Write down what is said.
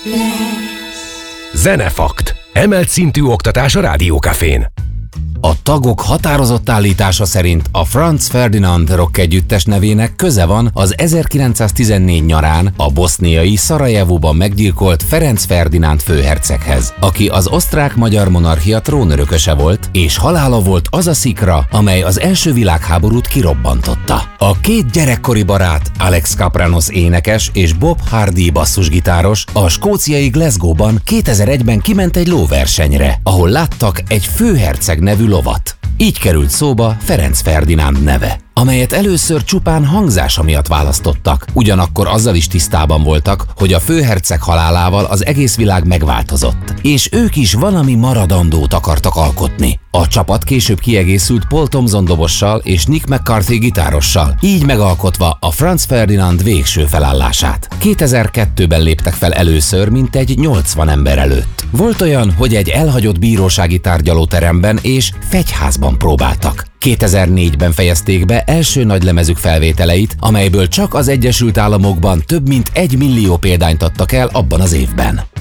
Zenefakt. Emelt szintű oktatás a Rádiókafén. A tagok határozott állítása szerint a Franz Ferdinand rock együttes nevének köze van az 1914 nyarán a boszniai Szarajevóban meggyilkolt Ferenc Ferdinánd főherceghez, aki az osztrák-magyar monarchia trónörököse volt, és halála volt az a szikra, amely az első világháborút kirobbantotta. A két gyerekkori barát, Alex Kapranos énekes és Bob Hardy basszusgitáros a skóciai Glasgow-ban 2001-ben kiment egy lóversenyre, ahol láttak egy főherceg nevű lovat. Így került szóba Ferenc Ferdinánd neve, amelyet először csupán hangzása miatt választottak, ugyanakkor azzal is tisztában voltak, hogy a főherceg halálával az egész világ megváltozott, és ők is valami maradandót akartak alkotni. A csapat később kiegészült Paul Thompson dobossal és Nick McCarthy gitárossal, így megalkotva a Franz Ferdinand végső felállását. 2002-ben léptek fel először mintegy 80 ember előtt. Volt olyan, hogy egy elhagyott bírósági tárgyalóteremben és fegyházban próbáltak. 2004-ben fejezték be első nagylemezük felvételeit, amelyből csak az Egyesült Államokban több mint 1 millió példányt adtak el abban az évben.